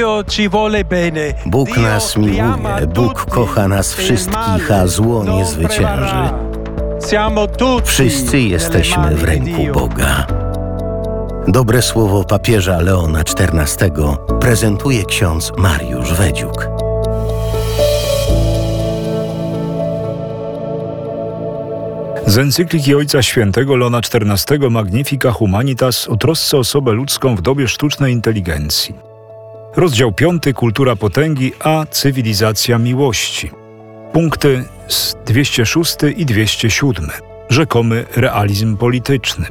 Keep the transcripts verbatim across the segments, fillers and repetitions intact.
Bóg nas miłuje, Bóg kocha nas wszystkich, a zło nie zwycięży. Wszyscy jesteśmy w ręku Boga. Dobre słowo papieża Leona czternastego prezentuje ksiądz Mariusz Wedziuk. Z encykliki Ojca Świętego Leona czternastego Magnifica Humanitas o trosce o osobę ludzką w dobie sztucznej inteligencji. Rozdział piąty. Kultura potęgi a cywilizacja miłości. Punkty z dwieście szósty i dwieście siódmy. Rzekomy realizm polityczny.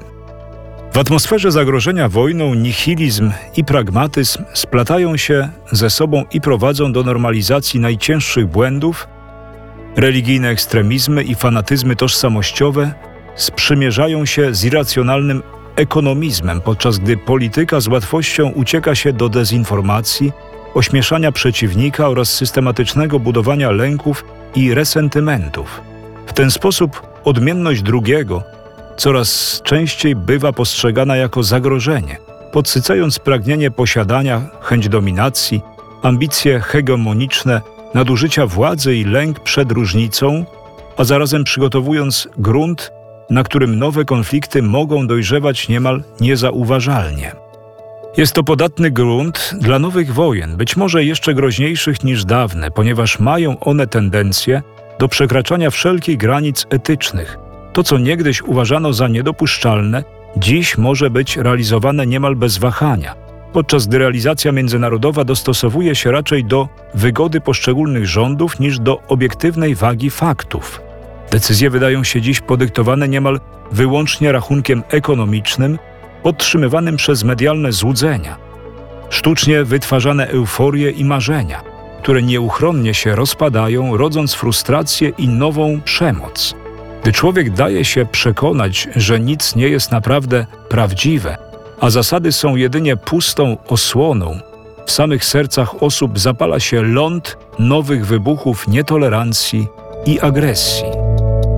W atmosferze zagrożenia wojną nihilizm i pragmatyzm splatają się ze sobą i prowadzą do normalizacji najcięższych błędów. Religijne ekstremizmy i fanatyzmy tożsamościowe sprzymierzają się z irracjonalnym ekonomizmem, podczas gdy polityka z łatwością ucieka się do dezinformacji, ośmieszania przeciwnika oraz systematycznego budowania lęków i resentymentów. W ten sposób odmienność drugiego coraz częściej bywa postrzegana jako zagrożenie, podsycając pragnienie posiadania, chęć dominacji, ambicje hegemoniczne, nadużycia władzy i lęk przed różnicą, a zarazem przygotowując grunt, na którym nowe konflikty mogą dojrzewać niemal niezauważalnie. Jest to podatny grunt dla nowych wojen, być może jeszcze groźniejszych niż dawne, ponieważ mają one tendencję do przekraczania wszelkich granic etycznych. To, co niegdyś uważano za niedopuszczalne, dziś może być realizowane niemal bez wahania, podczas gdy realizacja międzynarodowa dostosowuje się raczej do wygody poszczególnych rządów niż do obiektywnej wagi faktów. Decyzje wydają się dziś podyktowane niemal wyłącznie rachunkiem ekonomicznym, podtrzymywanym przez medialne złudzenia, sztucznie wytwarzane euforie i marzenia, które nieuchronnie się rozpadają, rodząc frustrację i nową przemoc. Gdy człowiek daje się przekonać, że nic nie jest naprawdę prawdziwe, a zasady są jedynie pustą osłoną, w samych sercach osób zapala się ląd nowych wybuchów nietolerancji i agresji.